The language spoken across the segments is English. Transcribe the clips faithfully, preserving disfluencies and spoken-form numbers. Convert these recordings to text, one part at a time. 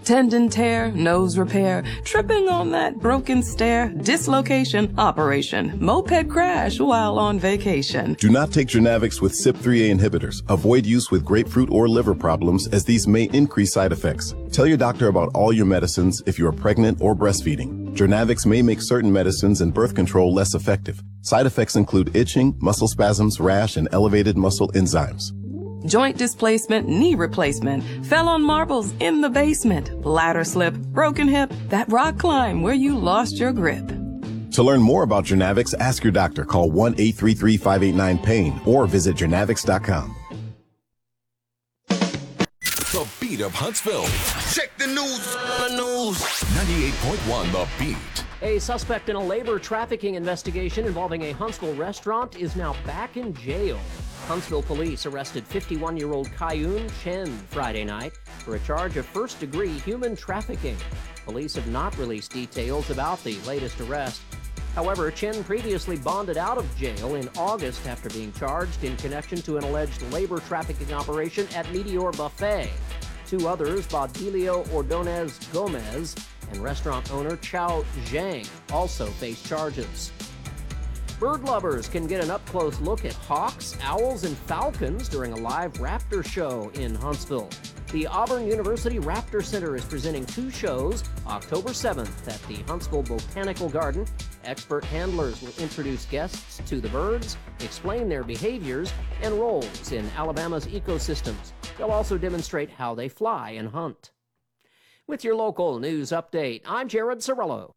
Tendon tear, nose repair, tripping on that broken stair, dislocation, operation, moped crash while on vacation. Do not take Journavx with C Y P three A inhibitors. Avoid use with grapefruit or liver problems, as these may increase side effects. Tell your doctor about all your medicines if you are pregnant or breastfeeding. Journavx may make certain medicines and birth control less effective. Side effects include itching, muscle spasms, rash, and elevated muscle enzymes. Joint displacement, knee replacement, fell on marbles in the basement, ladder slip, broken hip, that rock climb where you lost your grip. To learn more about Journavx, ask your doctor. Call one eight three three, five eight nine, pain or visit journavx dot com. The Beat of Huntsville. Check the news. The news. ninety-eight point one The Beat. A suspect in a labor trafficking investigation involving a Huntsville restaurant is now back in jail. Huntsville police arrested fifty-one-year-old Kayun Chen Friday night for a charge of first-degree human trafficking. Police have not released details about the latest arrest. However, Chen previously bonded out of jail in August after being charged in connection to an alleged labor trafficking operation at Meteor Buffet. Two others, Baudilio Ordonez Gomez and restaurant owner Chao Zhang, also face charges. Bird lovers can get an up-close look at hawks, owls, and falcons during a live raptor show in Huntsville. The Auburn University Raptor Center is presenting two shows October seventh at the Huntsville Botanical Garden. Expert handlers will introduce guests to the birds, explain their behaviors and roles in Alabama's ecosystems. They'll also demonstrate how they fly and hunt. With your local news update, I'm Jared Cirillo.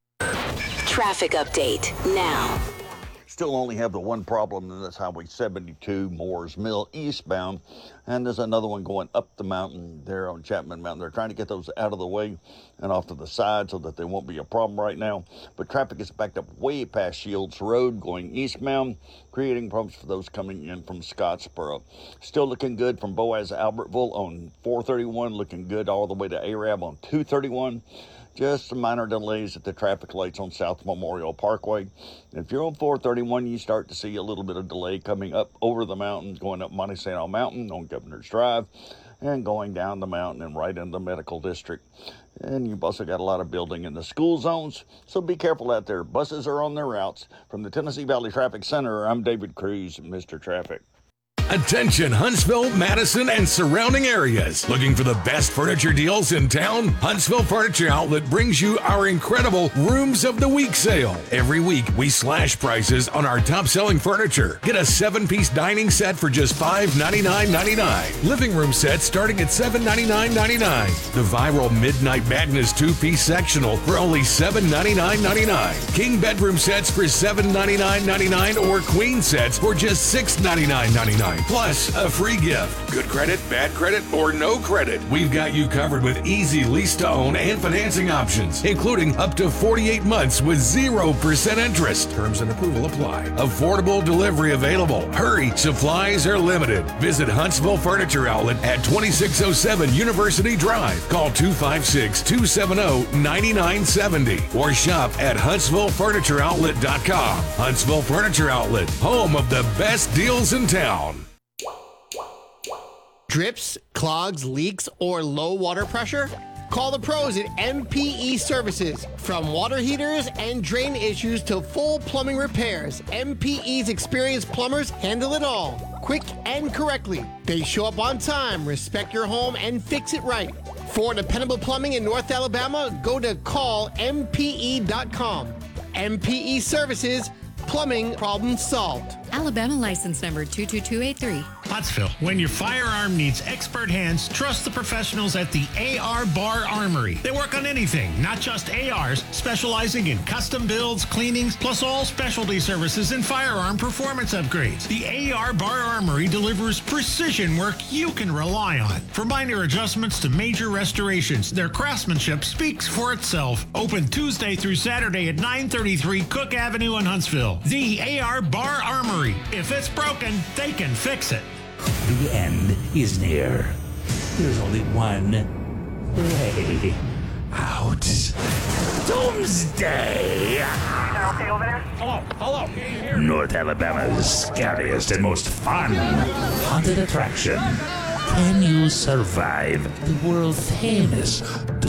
Traffic update now. Still only have the one problem, and that's Highway seventy-two, Moores Mill eastbound. And there's another one going up the mountain there on Chapman Mountain. They're trying to get those out of the way and off to the side so that they won't be a problem right now. But traffic is backed up way past Shields Road going eastbound, creating problems for those coming in from Scottsboro. Still looking good from Boaz Albertville on four thirty-one, looking good all the way to Arab on two thirty-one. Just some minor delays at the traffic lights on South Memorial Parkway. If you're on four thirty-one, you start to see a little bit of delay coming up over the mountains, going up Monte Sano Mountain on Governor's Drive, and going down the mountain and right into the medical district. And you've also got a lot of building in the school zones, so be careful out there. Buses are on their routes. From the Tennessee Valley Traffic Center, I'm David Cruz, Mister Traffic. Attention Huntsville, Madison, and surrounding areas. Looking for the best furniture deals in town? Huntsville Furniture Outlet brings you our incredible Rooms of the Week sale. Every week, we slash prices on our top-selling furniture. Get a seven-piece dining set for just five ninety-nine ninety-nine. Living room set starting at seven ninety-nine ninety-nine. The viral Midnight Madness two-piece sectional for only seven ninety-nine ninety-nine. King bedroom sets for seven ninety-nine ninety-nine or queen sets for just six ninety-nine ninety-nine. Plus, a free gift. Good credit, bad credit, or no credit. We've got you covered with easy lease-to-own and financing options, including up to forty-eight months with zero percent interest. Terms and approval apply. Affordable delivery available. Hurry, supplies are limited. Visit Huntsville Furniture Outlet at twenty-six oh seven University Drive. Call two five six, two seven zero, nine nine seven zero or shop at huntsville furniture outlet dot com. Huntsville Furniture Outlet, home of the best deals in town. Drips, clogs, leaks, or low water pressure? Call the pros at M P E Services. From water heaters and drain issues to full plumbing repairs, M P E's experienced plumbers handle it all, quick and correctly. They show up on time, respect your home, and fix it right. For dependable plumbing in North Alabama, go to call M P E dot com. M P E Services, plumbing problem solved. Alabama license number two two two eight three. Pottsville, when your firearm needs expert hands, trust the professionals at the A R Bar Armory. They work on anything, not just A Rs, specializing in custom builds, cleanings, plus all specialty services and firearm performance upgrades. The A R Bar Armory delivers precision work you can rely on. From minor adjustments to major restorations, their craftsmanship speaks for itself. Open Tuesday through Saturday at nine thirty-three Cook Avenue in Huntsville. The A R Bar Armory. If it's broken, they can fix it. The end is near. There's only one way out. Doomsday! Okay, over there? Hello, hello. Can you hear me? North Alabama's scariest and most fun haunted attraction. Can you survive the world famous